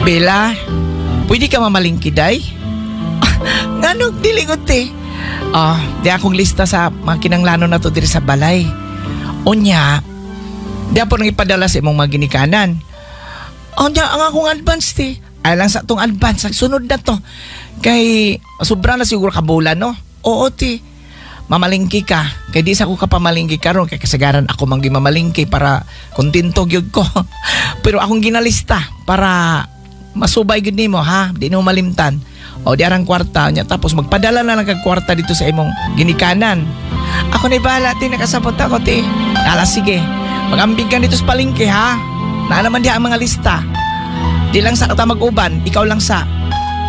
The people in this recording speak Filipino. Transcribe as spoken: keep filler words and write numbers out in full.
Bella, pwede ka mamalingki, day? Nganong diligot eh. Ah, di akong lista sa mga kinanglano na to diri sa balay. Unya, di ako nang ipadala sa imong mga ginikanan. Unya, ang akong advance ti. Ay lang sa tong advance, sunod na to. Kay, sobra na siguro kabulan, no? Oo, ti. Mamalingki ka. Kay di sa ako kapamalingki karon kay kasagaran ako manggi mamalingki para kontento gyud ko. Pero akong ginalista para masubay gud nimo, ha? Di mo malimtan. O di arang kwarta nya tapos magpadala na lang kag kwarta dito sa imong ginikanan. Ako na bahala ti nakasabot ako ti. Ala sige. Magambig ka dito sa palengke, ha? Na naman diha ang mga lista. Di lang sa kata mag-uban, ikaw lang sa